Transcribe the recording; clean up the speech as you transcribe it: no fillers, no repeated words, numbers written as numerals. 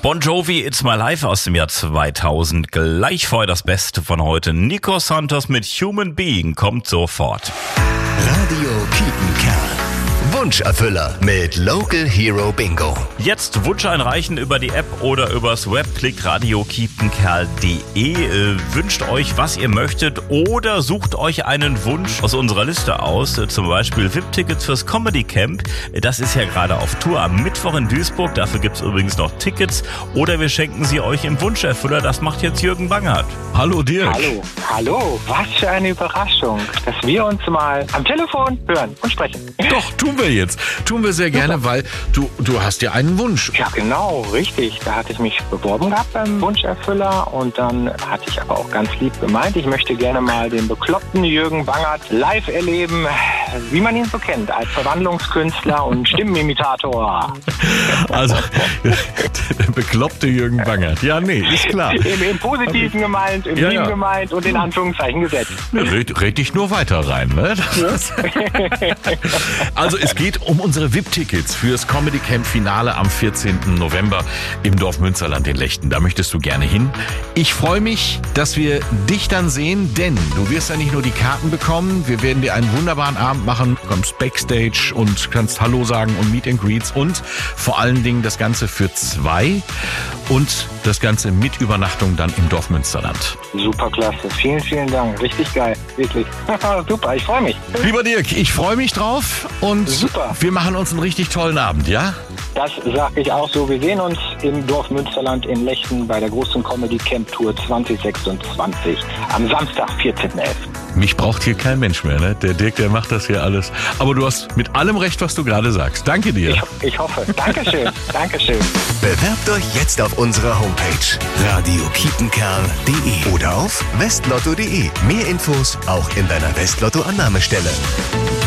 Bon Jovi, It's My Life aus dem Jahr 2000. Gleich vorher das Beste von heute. Nico Santos mit Human Being kommt sofort. Radio Kiepenkerl. Wunscherfüller mit Local Hero Bingo. Jetzt Wunsch einreichen über die App oder übers Web. Klickt radiokiepenkerl.de. Wünscht euch, was ihr möchtet oder sucht euch einen Wunsch aus unserer Liste aus. Zum Beispiel VIP-Tickets fürs Comedy Camp. Das ist ja gerade auf Tour am Mittwoch in Duisburg. Dafür gibt es übrigens noch Tickets. Oder wir schenken sie euch im Wunscherfüller. Das macht jetzt Jürgen Bangert. Hallo Dirk. Hallo, was für eine Überraschung, dass wir uns mal am Telefon hören und sprechen. Doch, tun wir jetzt. Tun wir sehr gerne, weil du hast ja einen Wunsch. Ja, genau, richtig. Da hatte ich mich beworben gehabt beim Wunscherfüller und dann hatte ich aber auch ganz lieb gemeint, ich möchte gerne mal den bekloppten Jürgen Bangert live erleben, wie man ihn so kennt, als Verwandlungskünstler und Stimmenimitator. Also, der bekloppte Jürgen Bangert. Ja, nee, ist klar. Im Positiven gemeint, im Lieben gemeint und in Anführungszeichen gesetzt. Red dich nur weiter rein, ne? Also, es geht um unsere VIP-Tickets fürs Comedy Camp Finale am 14. November im Dorf Münsterland in Lechten. Da möchtest du gerne hin. Ich freue mich, dass wir dich dann sehen, denn du wirst ja nicht nur die Karten bekommen, wir werden dir einen wunderbaren Abend machen, du kommst Backstage und kannst Hallo sagen und Meet and Greets und vor allen Dingen das Ganze für 2 und das Ganze mit Übernachtung dann im Dorf Münsterland. Super klasse, vielen, vielen Dank, richtig geil, wirklich. Super, ich freue mich. Lieber Dirk, ich freue mich drauf und Super. Wir machen uns einen richtig tollen Abend, ja? Das sage ich auch so. Wir sehen uns im Dorf Münsterland in Lechten bei der großen Comedy Camp Tour 2026 am Samstag, 14.11. Mich braucht hier kein Mensch mehr, ne? Der Dirk, der macht das hier alles. Aber du hast mit allem recht, was du gerade sagst. Danke dir. Ich hoffe. Dankeschön. Dankeschön. Bewerbt euch jetzt auf unserer Homepage radiokiepenkerl.de oder auf westlotto.de. Mehr Infos auch in deiner Westlotto-Annahmestelle.